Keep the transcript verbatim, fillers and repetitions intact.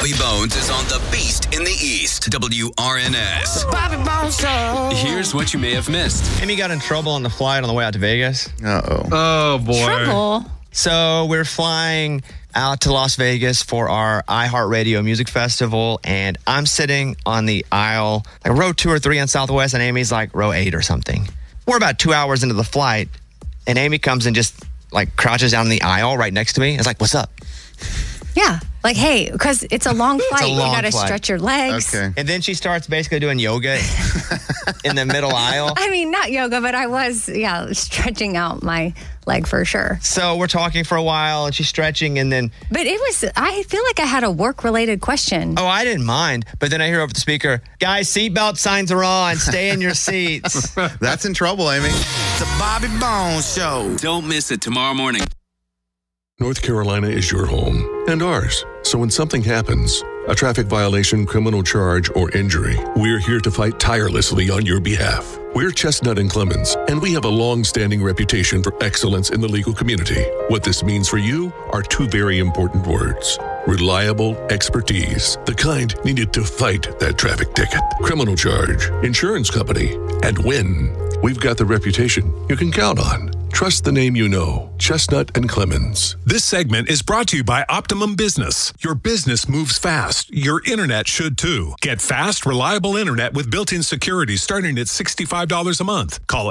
Bobby Bones is on The Beast in the East. W R N S. Bobby Bones Show. Here's what you may have missed. Amy got in trouble on the flight on the way out to Vegas. Uh-oh. Oh, boy. Trouble. So we're flying out to Las Vegas for our iHeartRadio Music Festival, and I'm sitting on the aisle, like row two or three on Southwest, and Amy's like row eight or something. We're about two hours into the flight, and Amy comes and just like crouches down in the aisle right next to me. It's like, what's up? Yeah. Like, hey, because it's a long flight. long you got to flight. stretch your legs. Okay. And then she starts basically doing yoga in the middle aisle. I mean, not yoga, but I was, yeah, stretching out my leg for sure. So we're talking for a while, and she's stretching, and then, But it was, I feel like I had a work-related question. oh, I didn't mind. But then I hear over the speaker, guys, seatbelt signs are on. Stay in your seats. That's in trouble, Amy. The Bobby Bones Show. Don't miss it tomorrow morning. North Carolina is your home and ours. So when something happens, a traffic violation, criminal charge, or injury, we're here to fight tirelessly on your behalf. We're Chestnut and Clemens, and we have a long-standing reputation for excellence in the legal community. What this means for you are two very important words: reliable expertise, the kind needed to fight that traffic ticket, criminal charge, insurance company, and win. We've got the reputation you can count on. Trust the name you know, Chestnut and Clemens. This segment is brought to you by Optimum Business. Your business moves fast. Your internet should too. Get fast, reliable internet with built-in security starting at sixty-five dollars a month. Call